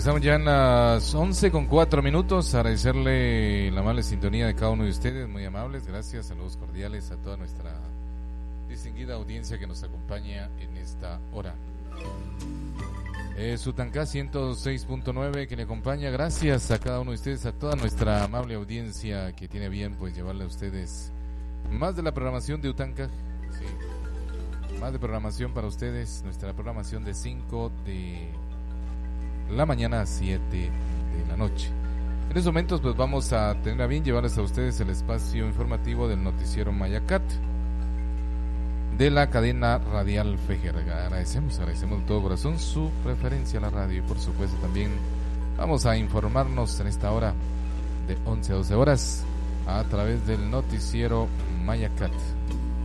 Estamos ya en las 11:04. Agradecerle la amable sintonía de cada uno de ustedes, muy amables. Gracias, saludos cordiales a toda nuestra distinguida audiencia que nos acompaña en esta hora. Sutancá 106.9 que le acompaña. Gracias a cada uno de ustedes, a toda nuestra amable audiencia que tiene bien pues llevarle a ustedes más de la programación de Utanca. Sí, más de programación para ustedes. Nuestra programación de 5 de la mañana a 7 de la noche. En estos momentos pues vamos a tener a bien llevarles a ustedes el espacio informativo del noticiero Mayacat de la cadena radial Fejerga. Agradecemos de todo corazón su preferencia a la radio y por supuesto también vamos a informarnos en esta hora de 11 a 12 horas a través del noticiero Mayacat.